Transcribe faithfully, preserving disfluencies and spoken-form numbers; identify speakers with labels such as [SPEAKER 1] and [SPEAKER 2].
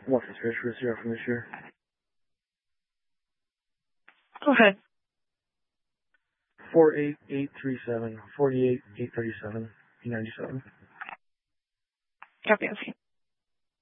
[SPEAKER 1] What's this fish for zero from this year?
[SPEAKER 2] Go ahead.
[SPEAKER 1] Four eight eight three seven forty eight eight thirty seven ninety seven.
[SPEAKER 2] Copy.